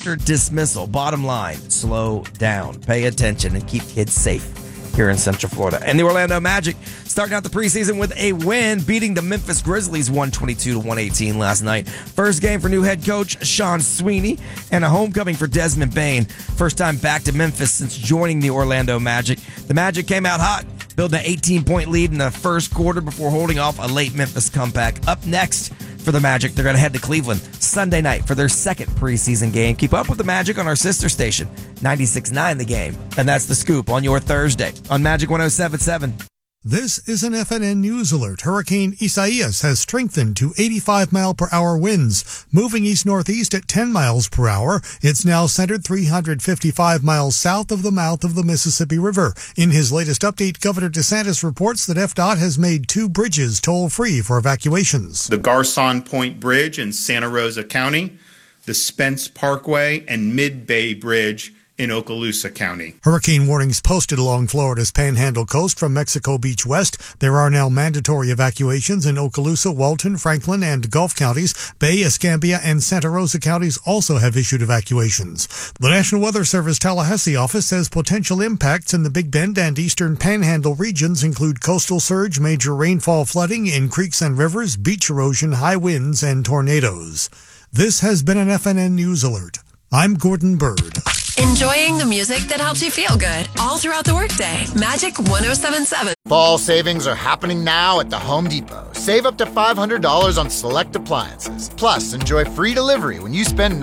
after dismissal. Bottom line, slow down, pay attention, and keep kids safe here in Central Florida. And the Orlando Magic starting out the preseason with a win, beating the Memphis Grizzlies 122-118 last night. First game for new head coach Sean Sweeney and a homecoming for Desmond Bane. First time back to Memphis since joining the Orlando Magic. The Magic came out hot, building an 18-point lead in the first quarter before holding off a late Memphis comeback. Up next for the Magic, they're going to head to Cleveland Sunday night for their second preseason game. Keep up with the Magic on our sister station, 96.9 The Game. And that's The Scoop on your Thursday on Magic 107.7. This is an FNN News Alert. Hurricane Isaias has strengthened to 85-mile-per-hour winds, moving east-northeast at 10 miles per hour. It's now centered 355 miles south of the mouth of the Mississippi River. In his latest update, Governor DeSantis reports that FDOT has made 2 bridges toll-free for evacuations. The Garcon Point Bridge in Santa Rosa County, the Spence Parkway and Mid-Bay Bridge in Okaloosa County. Hurricane warnings posted along Florida's Panhandle coast from Mexico Beach west. There are now mandatory evacuations in Okaloosa, Walton, Franklin, and Gulf counties. Bay, Escambia, and Santa Rosa counties also have issued evacuations. The National Weather Service Tallahassee office says potential impacts in the Big Bend and eastern Panhandle regions include coastal surge, major rainfall, flooding in creeks and rivers, beach erosion, high winds, and tornadoes. This has been an FNN News Alert. I'm Gordon Bird. Enjoying the music that helps you feel good all throughout the workday. Magic 107.7. Fall savings are happening now at the Home Depot. Save up to $500 on select appliances. Plus, enjoy free delivery when you spend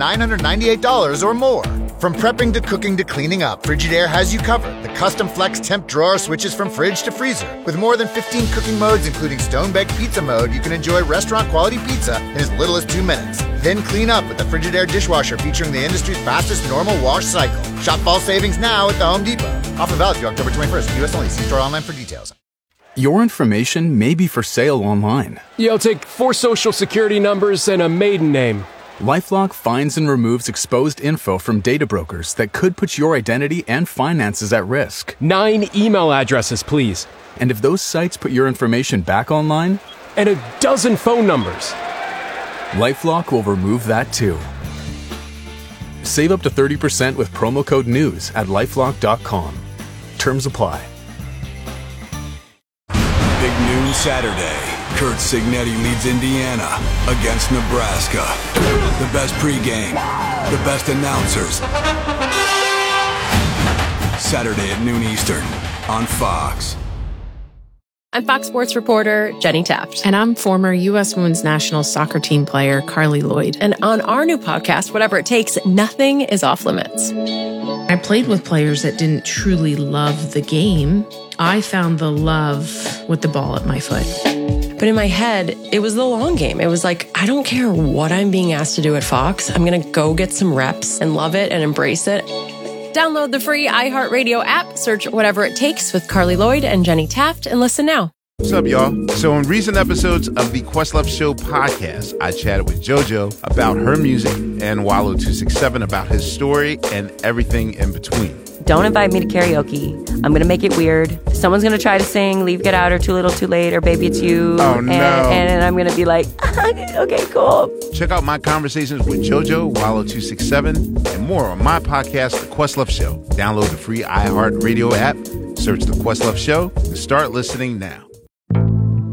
$998 or more. From prepping to cooking to cleaning up, Frigidaire has you covered. The custom flex temp drawer switches from fridge to freezer. With more than 15 cooking modes, including stone-baked pizza mode, you can enjoy restaurant-quality pizza in as little as 2 minutes. Then clean up with the Frigidaire dishwasher featuring the industry's fastest normal wash cycle. Shop fall savings now at the Home Depot. Offer valid through October 21st. U.S. only. See store online for details. Your information may be for sale online. Yeah, I'll take 4 social security numbers and a maiden name. LifeLock finds and removes exposed info from data brokers that could put your identity and finances at risk. 9 email addresses, please. And if those sites put your information back online? And a dozen phone numbers. LifeLock will remove that too. Save up to 30% with promo code NEWS at LifeLock.com. Terms apply. Big noon Saturday. Curt Cignetti leads Indiana against Nebraska. The best pregame, the best announcers. Saturday at noon Eastern on Fox. I'm Fox Sports reporter Jenny Taft. And I'm former U.S. Women's National Soccer Team player Carly Lloyd. And on our new podcast, Whatever It Takes, nothing is off limits. I played with players that didn't truly love the game. I found the love with the ball at my foot. But in my head, it was the long game. It was like, I don't care what I'm being asked to do at Fox. I'm going to go get some reps and love it and embrace it. Download the free iHeartRadio app, search Whatever It Takes with Carly Lloyd and Jenny Taft, and listen now. What's up, y'all? So in recent episodes of the Questlove Show podcast, I chatted with JoJo about her music and Wallo267 about his story and everything in between. Don't invite me to karaoke. I'm going to make it weird. Someone's going to try to sing Leave, Get Out, or Too Little, Too Late, or Baby It's You. Oh, no. And I'm going to be like, okay, cool. Check out my conversations with JoJo, Wallo267, and more on my podcast, The Questlove Show. Download the free iHeartRadio app, search The Questlove Show, and start listening now.